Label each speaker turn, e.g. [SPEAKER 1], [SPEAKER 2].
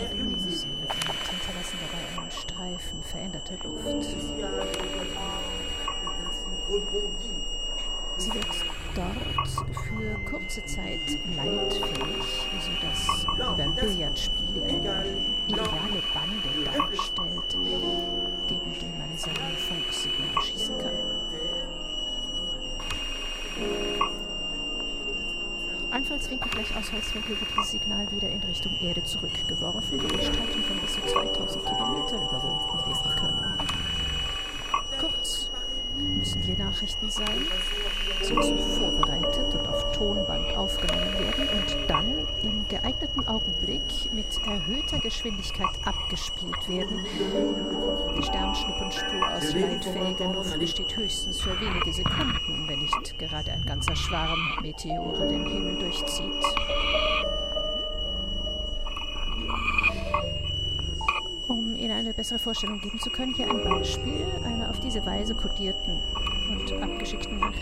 [SPEAKER 1] Analyse und hinterlassen dabei einen Streifen veränderter Luft. Sie wird dort für kurze Zeit leitfähig, sodass wie beim Billardspiel eine ideale Bande darstellt, gegen die man sein Funksignal schießen kann. Einfallswinkel gleich Ausfallswinkel wird dieses Signal wieder in Richtung Erde zurückgeworfen, wo die Strecken von bis zu 2000 Kilometern überwunden werden können. Kurz müssen die Nachrichten sein, sind vorbereitet und auf Tonband aufgenommen werden und dann im geeigneten Augenblick mit erhöhter Geschwindigkeit abgespielt werden. Die Sternschnuppenspur aus leitfähiger Luft besteht höchstens für wenige Sekunden, wenn nicht gerade ein ganzer Schwarm Meteore den Himmel durchzieht. Um Ihnen eine bessere Vorstellung geben zu können, hier ein Beispiel einer auf diese Weise kodierten und abgeschickten Nachricht.